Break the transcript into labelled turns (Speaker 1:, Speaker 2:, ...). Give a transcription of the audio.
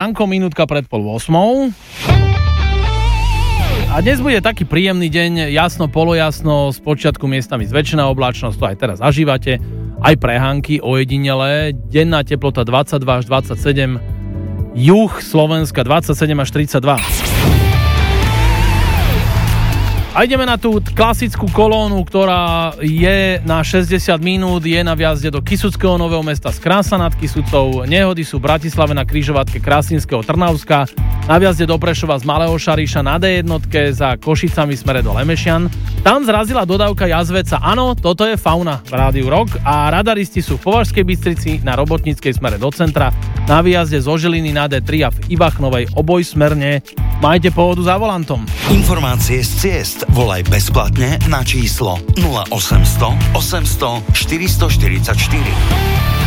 Speaker 1: Janko, minútka pred 7:30. A dnes bude taký príjemný deň, jasno, polojasno, z počiatku miestami zväčšená oblačnosť, to aj teraz zažívate, aj prehánky ojedinelé, denná teplota 22 až 27, juh Slovenska 27 až 32. A ideme na tú klasickú kolónu, ktorá je na 60 minút, je na vjazde do Kysuckého Nového Mesta z Krása nad Kysucou, nehody sú v Bratislave na križovatke Krasinského Trnavska, na vjazde do Prešova z Malého Šariša na D1 za Košicami smere do Lemešian. Tam zrazila dodávka jazveca. Áno, toto je Fauna v Rádiu Rock a radaristi sú v Považskej Bystrici na Robotníckej smere do centra, na výjazde zo Žiliny na D3 a v Ivachnovej obojsmerne. Majte pohodu za volantom.
Speaker 2: Informácie z ciest volaj bezplatne na číslo 0800 800 444.